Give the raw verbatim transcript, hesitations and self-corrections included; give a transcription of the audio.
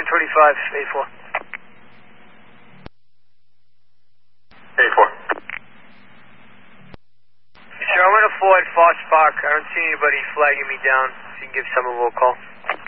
twenty-five, eight four. eight four. Sure, I'm going to Ford Foss Park. I don't see anybody flagging me down. So you can give someone a little call.